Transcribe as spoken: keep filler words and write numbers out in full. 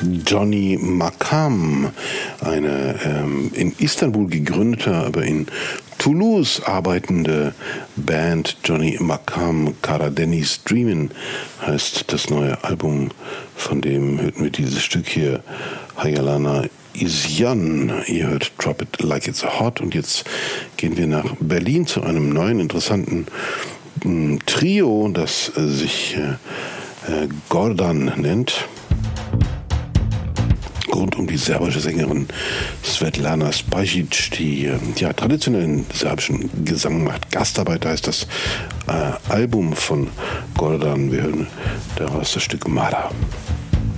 Johnny Makam, eine ähm, in Istanbul gegründete, aber in Toulouse arbeitende Band. Johnny Makam, Karadeniz Dreamin' heißt das neue Album, von dem hörten wir dieses Stück hier, Hayalana Isyan. Ihr hört Drop It Like It's Hot, und jetzt gehen wir nach Berlin zu einem neuen interessanten m, Trio, das äh, sich äh, Gordan nennt. Rund um die serbische Sängerin Svetlana Spajic, die ja, traditionellen serbischen Gesang macht. Gastarbeit heißt das äh, Album von Gordan. Wir hören daraus das Stück Mara.